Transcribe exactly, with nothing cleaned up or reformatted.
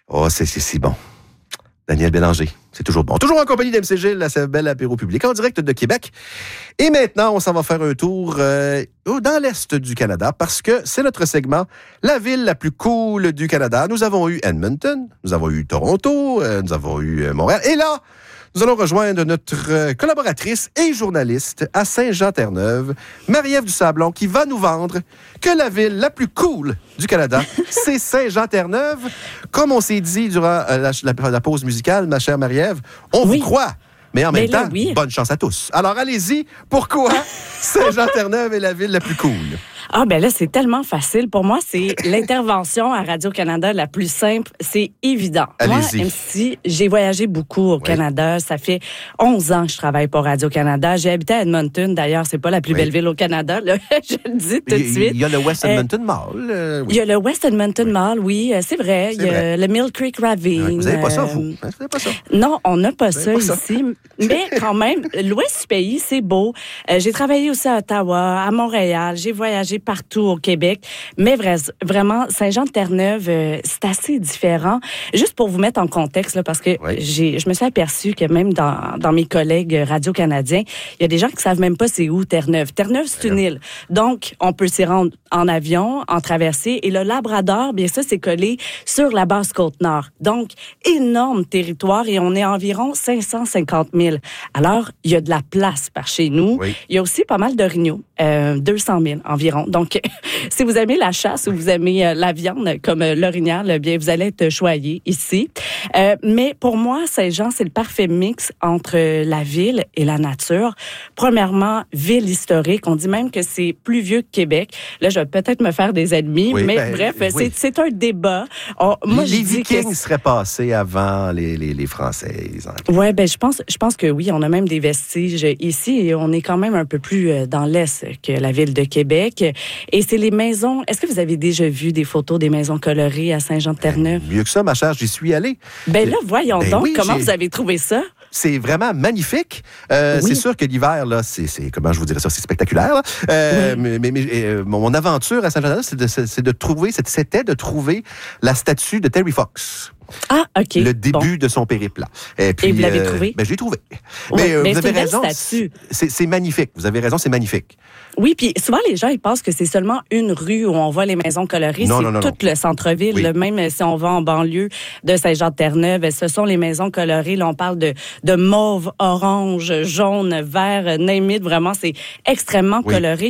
Oh, c'est, c'est si bon. Daniel Bélanger, c'est toujours bon. Toujours en compagnie d'M C Gilles, à ce bel apéro public en direct de Québec. Et maintenant, on s'en va faire un tour euh, dans l'Est du Canada parce que c'est notre segment « La ville la plus cool du Canada ». Nous avons eu Edmonton, nous avons eu Toronto, euh, nous avons eu euh, Montréal. Et là, nous allons rejoindre notre euh, collaboratrice et journaliste à Saint-Jean-Terre-Neuve, Marie-Ève Dusablon, qui va nous vendre que la ville la plus cool du Canada, c'est Saint-Jean-Terre-Neuve. Comme on s'est dit durant euh, la, la, la pause musicale, ma chère Marie-Ève, on oui. vous croit. Mais en même Mais là, temps, oui. bonne chance à tous. Alors allez-y, pourquoi Saint-Jean-Terre-Neuve est la ville la plus cool? Ah, ben là, c'est tellement facile. Pour moi, c'est l'intervention à Radio-Canada la plus simple. C'est évident. Allez-y. Moi, M C, j'ai voyagé beaucoup au oui. Canada. Ça fait onze ans que je travaille pour Radio-Canada. J'ai habité à Edmonton. D'ailleurs, c'est pas la plus oui. belle ville au Canada, là. Je le dis tout de suite. Il y a le West Edmonton euh, Mall. Euh, oui. Il y a le West Edmonton oui. Mall, oui, c'est vrai. C'est il y a vrai. le Mill Creek Ravine. Vous n'avez pas ça, vous? Vous n'avez pas ça? Non, on n'a pas ça pas ici. Ça. Mais quand même, l'Ouest du pays, c'est beau. Euh, j'ai travaillé aussi à Ottawa, à Montréal. J'ai voyagé partout au Québec. Mais vrai, vraiment, Saint-Jean-de-Terre-Neuve, euh, c'est assez différent. Juste pour vous mettre en contexte, là, parce que oui. j'ai, je me suis aperçue que même dans, dans mes collègues radio-canadiens, il y a des gens qui savent même pas c'est où Terre-Neuve. Terre-Neuve, c'est une île. Donc, on peut s'y rendre en avion, en traversée. Et le Labrador, bien ça, c'est collé sur la basse Côte-Nord. Donc, énorme territoire et on est environ cinq cent cinquante mille. Alors, il y a de la place par chez nous. Oui. Il y a aussi pas mal d'orignaux, euh, deux cent mille environ. Donc, si vous aimez la chasse ou vous aimez euh, la viande comme euh, l'orignal, bien, vous allez être choyé ici. Euh, mais pour moi, Saint-Jean, c'est le parfait mix entre euh, la ville et la nature. Premièrement, ville historique. On dit même que c'est plus vieux que Québec. Là, je vais peut-être me faire des ennemis, oui, mais ben, bref, oui. c'est, c'est un débat. On, moi, les Vikings que... seraient passés avant les, les, les Français. Oui, ben, je pense, je pense que oui. On a même des vestiges ici et on est quand même un peu plus dans l'Est que la ville de Québec. Et c'est les maisons. Est-ce que vous avez déjà vu des photos des maisons colorées à Saint-Jean-de-Terre-Neuve? Ben, mieux que ça, ma chère, j'y suis allé. Ben là, voyons ben donc, oui, comment j'ai... vous avez trouvé ça? C'est vraiment magnifique. Euh, oui. C'est sûr que l'hiver, là, c'est, c'est comment je vous dirais ça, c'est spectaculaire. Euh, oui. Mais, mais, mais euh, mon aventure à Saint-Jean-de-Terre-Neuve, c'est de, c'est de trouver, c'était de trouver la statue de Terry Fox. Ah, OK. Le début bon. de son périple. Et, puis, Et vous l'avez euh, trouvé? Ben, je l'ai trouvé. Ouais, mais euh, mais vous c'est avez raison. C'est, c'est magnifique. Vous avez raison, c'est magnifique. Oui, puis souvent, les gens, ils pensent que c'est seulement une rue où on voit les maisons colorées. Non, c'est non, non, tout non. le centre-ville. Oui. Là, même si on va en banlieue de Saint-Jean-de-Terre-Neuve, ce sont les maisons colorées. Là, on parle de, de mauve, orange, jaune, vert, name it. Vraiment, c'est extrêmement oui. coloré.